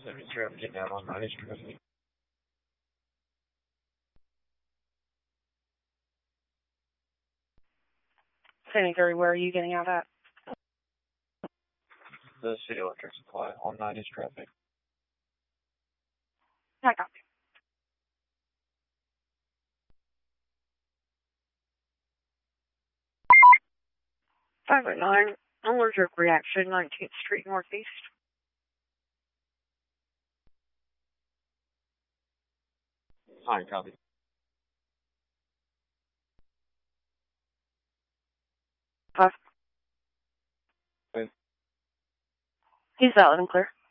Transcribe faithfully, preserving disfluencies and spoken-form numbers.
seventy-three, I'm getting out on ninety traffic. seventy-three, where are you getting out at? The city electric supply on nineties traffic. I got you. five oh nine, allergic reaction, nineteenth Street Northeast. Hi, copy. Five. Good. He's valid and clear.